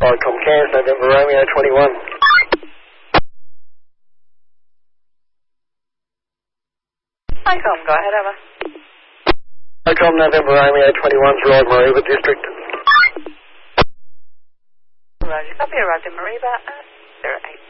Vicom Cairns, November Romeo 21. Vicom, go ahead, over. Vicom November Romeo 21's Rod Mariba District. Roger, copy, arrived in Mariba at 08.